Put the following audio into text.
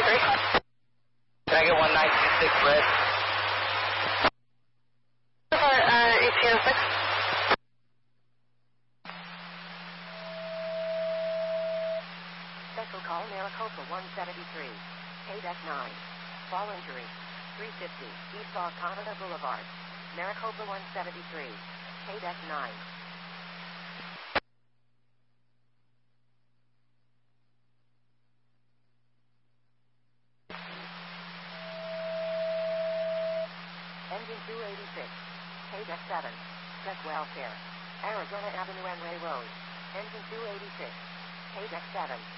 Can I get 1926 red? ETN 6. Special call Maricopa 173. KDEC 9. Fall injury. 350 East Canada Boulevard. Maricopa 173. KDEC 9. Engine 286. KDEC 7. Check welfare. Arizona Avenue and Ray Road. Engine 286. KDEC 7.